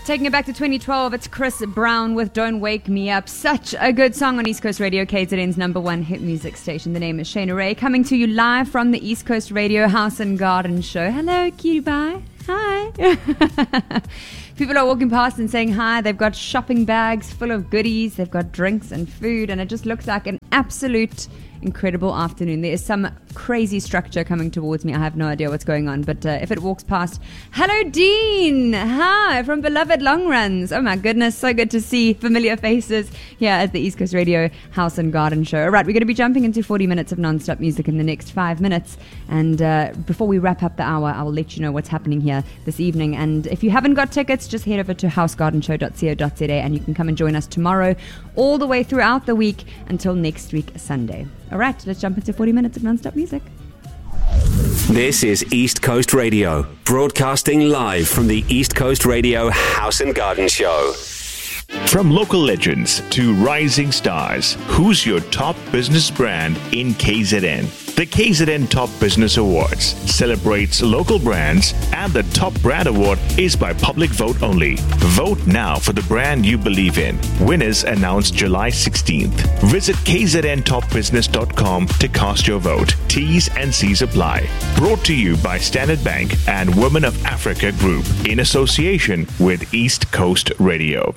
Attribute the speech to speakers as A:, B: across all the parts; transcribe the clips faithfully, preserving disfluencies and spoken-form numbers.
A: Taking it back to twenty twelve, it's Chris Brown with Don't Wake Me Up. Such a good song on East Coast Radio, K Z N's number one hit music station. The name is Shayna Ray, coming to you live from the East Coast Radio House and Garden Show. Hello, cutie pie. Hi. People are walking past and saying hi. They've got shopping bags full of goodies. They've got drinks and food, and it just looks like an absolute incredible afternoon. There is some crazy structure coming towards me. I have no idea what's going on, but uh, if it walks past, hello Dean, hi from beloved Long Runs. Oh my goodness, so good to see familiar faces here at the East Coast Radio House and Garden Show. All right, we're going to be jumping into forty minutes of non-stop music in the next five minutes, and uh, before we wrap up the hour, I will let you know what's happening here this evening. And if you haven't got tickets, just head over to house garden show dot co dot za and you can come and join us tomorrow all the way throughout the week until next week Sunday. All right, let's jump into forty minutes of non-stop music.
B: This is East Coast Radio, broadcasting live from the East Coast Radio House and Garden Show.
C: From local legends to rising stars, who's your top business brand in K Z N? The K Z N Top Business Awards celebrates local brands, and the Top Brand Award is by public vote only. Vote now for the brand you believe in. Winners announced July sixteenth. Visit k z n top business dot com to cast your vote. T's and C's apply. Brought to you by Standard Bank and Women of Africa Group in association with East Coast Radio.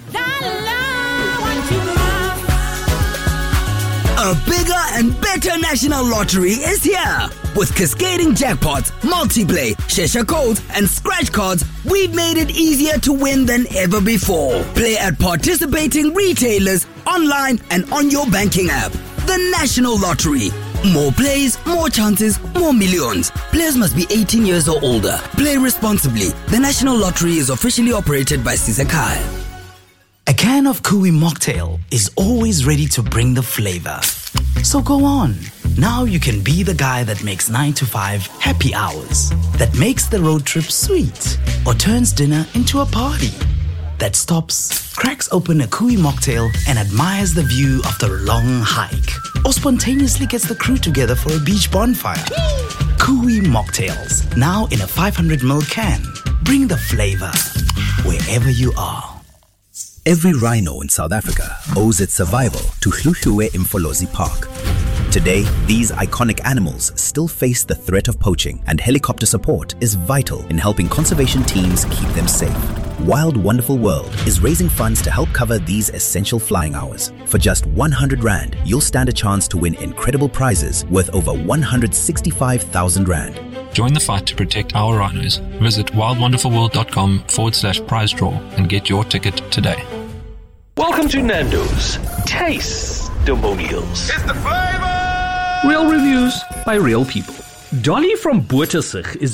D: A bigger and better national lottery is here. With cascading jackpots, multi-play, Shesha codes, and scratch cards, we've made it easier to win than ever before. Play at participating retailers, online, and on your banking app. The National Lottery. More plays, more chances, more millions. Players must be eighteen years or older. Play responsibly. The National Lottery is officially operated by Sisakai. A can of Kui mocktail is always ready to bring the flavor. So go on. Now you can be the guy that makes nine to five happy hours, that makes the road trip sweet, or turns dinner into a party, that stops, cracks open a Kui mocktail and admires the view after a long hike, or spontaneously gets the crew together for a beach bonfire. Kui mocktails, now in a five hundred milliliter can. Bring the flavor wherever you are.
E: Every rhino in South Africa owes its survival to Hluhluwe Mfolozi Park. Today, these iconic animals still face the threat of poaching, and helicopter support is vital in helping conservation teams keep them safe. Wild Wonderful World is raising funds to help cover these essential flying hours. For just one hundred rand, you'll stand a chance to win incredible prizes worth over one hundred sixty-five thousand rand.
F: Join the fight to protect our rhinos. Visit wildwonderfulworld.com forward slash prize draw and get your ticket today.
G: Welcome to Nando's Taste-Demonials.
H: It's the flavor!
G: Real reviews by real people. Dolly from Boertesig is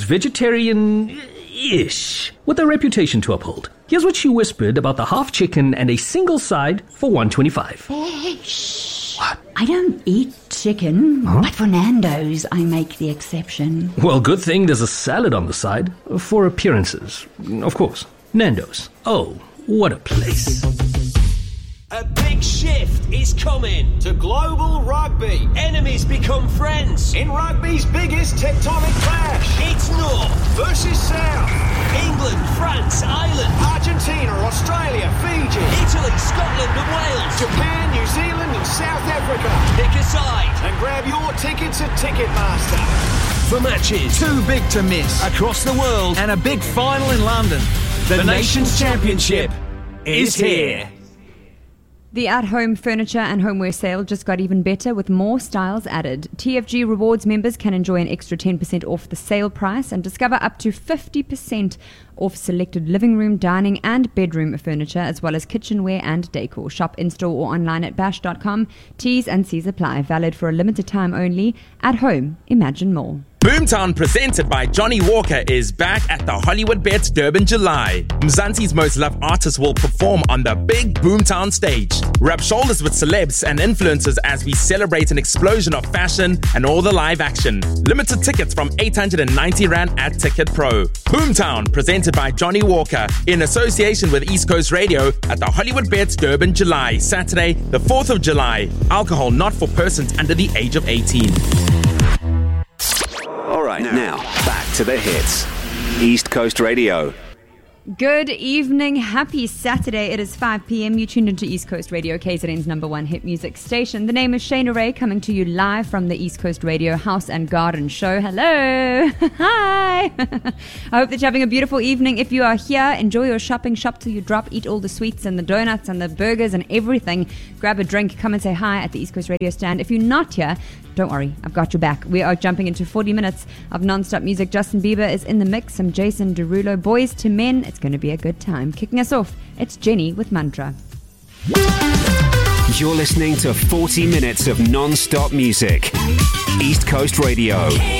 G: vegetarian-ish, with a reputation to uphold. Here's what she whispered about the half chicken and a single side for one twenty-five.
I: Hey, shh. What? I don't eat chicken, huh? But for Nando's, I make the exception.
G: Well, good thing there's a salad on the side, for appearances, of course. Nando's. Oh, what a place.
J: A big shift is coming to global rugby. Enemies become friends in rugby's biggest tectonic clash. It's North versus South. England, France, Ireland, Argentina, Australia, Fiji, Italy, Scotland and Wales, Japan, New Zealand and South Africa. Pick a side and grab your tickets at Ticketmaster. For matches
K: too big to miss across the world and a big final in London, the, the Nations Championship is here.
A: The at-home furniture and homeware sale just got even better with more styles added. T F G Rewards members can enjoy an extra ten percent off the sale price and discover up to fifty percent off selected living room, dining and bedroom furniture, as well as kitchenware and decor. Shop in-store or online at bash dot com. T's and C's apply. Valid for a limited time only. At home, imagine more.
L: Boomtown, presented by Johnny Walker, is back at the Hollywood Bets Durban July. Mzansi's most loved artists will perform on the big Boomtown stage. Rub shoulders with celebs and influencers as we celebrate an explosion of fashion and all the live action. Limited tickets from eight hundred ninety rand at Ticket Pro. Boomtown, presented by Johnny Walker, in association with East Coast Radio at the Hollywood Bets Durban July, Saturday, the fourth of July. Alcohol not for persons under the age of eighteen.
B: All right, now, back to the hits. East Coast Radio.
A: Good evening. Happy Saturday. It is five p.m. You tuned into East Coast Radio, K Z N's number one hit music station. The name is Shayna Ray, coming to you live from the East Coast Radio House and Garden Show. Hello. Hi. I hope that you're having a beautiful evening. If you are here, enjoy your shopping. Shop till you drop. Eat all the sweets and the donuts and the burgers and everything. Grab a drink. Come and say hi at the East Coast Radio stand. If you're not here, don't worry. I've got your back. We are jumping into forty minutes of non-stop music. Justin Bieber is in the mix. Some Jason Derulo. Boys to Men. It's going to be a good time. Kicking us off, it's Jenny with Mantra.
B: You're listening to forty minutes of non-stop music. East Coast Radio.